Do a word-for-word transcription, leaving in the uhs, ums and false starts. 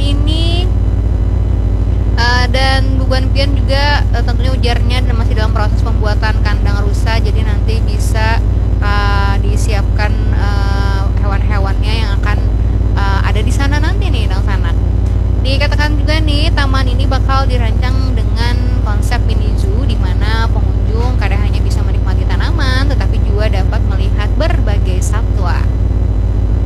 ini uh, dan Buban Pian juga uh, tentunya ujarnya dan masih dalam proses pembuatan kandang rusa, jadi nanti bisa uh, disiapkan uh, hewan-hewannya yang akan uh, ada di sana nanti nih, Dang Sana. Dikatakan juga nih, taman ini bakal dirancang dengan konsep mini zoo, di mana pengunjung kadang hanya bisa menikmati tanaman, tetapi juga dapat melihat berbagai satwa.